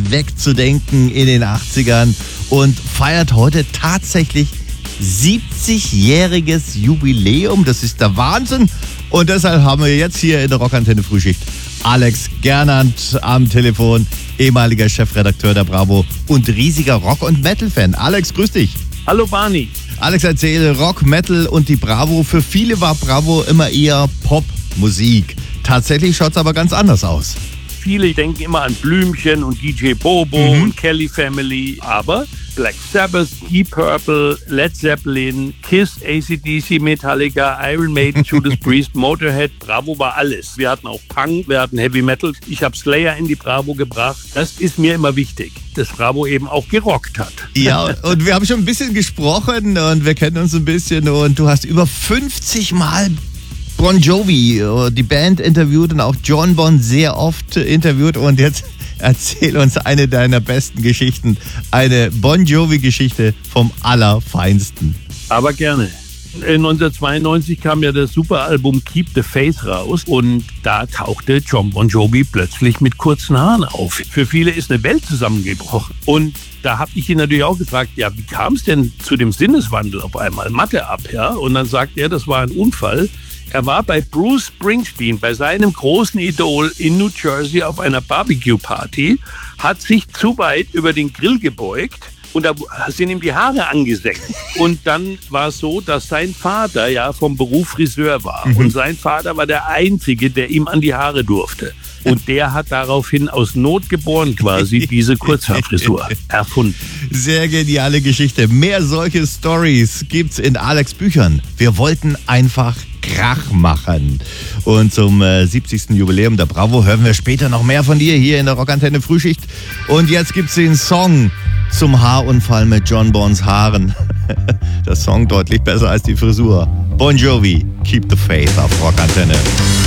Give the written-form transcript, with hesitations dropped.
wegzudenken in den 80ern und feiert heute tatsächlich 70-jähriges Jubiläum. Das ist der Wahnsinn. Und deshalb haben wir jetzt hier in der Rockantenne Frühschicht Alex Gernand am Telefon, ehemaliger Chefredakteur der Bravo und riesiger Rock- und Metal-Fan. Alex, grüß dich. Hallo Barney. Alex, erzähle Rock, Metal und die Bravo. Für viele war Bravo immer eher Popmusik. Tatsächlich schaut es aber ganz anders aus. Viele denken immer an Blümchen und DJ Bobo und Kelly Family, aber Black Sabbath, Deep Purple, Led Zeppelin, Kiss, AC/DC, Metallica, Iron Maiden, Judas Priest, Motorhead, Bravo war alles. Wir hatten auch Punk, wir hatten Heavy Metal. Ich habe Slayer in die Bravo gebracht. Das ist mir immer wichtig, dass Bravo eben auch gerockt hat. Ja, und wir haben schon ein bisschen gesprochen und wir kennen uns ein bisschen und du hast über 50 Mal Bon Jovi, die Band interviewt und auch John Bon sehr oft interviewt und jetzt erzähl uns eine deiner besten Geschichten, eine Bon Jovi-Geschichte vom Allerfeinsten. Aber gerne. 1992 kam ja das Superalbum Keep the Faith raus und da tauchte John Bon Jovi plötzlich mit kurzen Haaren auf. Für viele ist eine Welt zusammengebrochen und da habe ich ihn natürlich auch gefragt, ja, wie kam es denn zu dem Sinneswandel auf einmal? Matte ab, ja? Und dann sagt er, das war ein Unfall. Er war bei Bruce Springsteen, bei seinem großen Idol in New Jersey auf einer Barbecue-Party, hat sich zu weit über den Grill gebeugt und da sind ihm die Haare angesägt. Und dann war es so, dass sein Vater ja vom Beruf Friseur war. Und sein Vater war der Einzige, der ihm an die Haare durfte. Und der hat daraufhin aus Not geboren quasi diese Kurzhaarfrisur erfunden. Sehr geniale Geschichte. Mehr solche Stories gibt's in Alex Büchern. Wir wollten einfach Krach machen. Und zum 70. Jubiläum der Bravo hören wir später noch mehr von dir hier in der Rockantenne Frühschicht. Und jetzt gibt's den Song zum Haarunfall mit John Bons Haaren. Der Song deutlich besser als die Frisur. Bon Jovi, Keep the Faith auf Rockantenne.